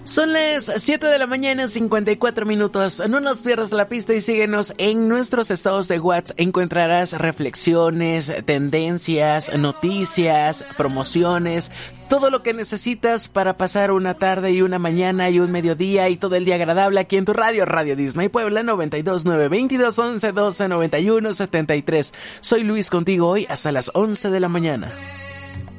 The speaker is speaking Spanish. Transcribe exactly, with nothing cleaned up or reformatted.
Son las siete de la mañana, cincuenta y cuatro minutos. No nos pierdas la pista y síguenos en nuestros estados de WhatsApp. Encontrarás reflexiones, tendencias, noticias, promociones, todo lo que necesitas para pasar una tarde y una mañana y un mediodía y todo el día agradable aquí en tu radio, Radio Disney Puebla, noventa y dos punto nueve, veintidós once doce noventa y uno setenta y tres. Soy Luis contigo hoy hasta las once de la mañana.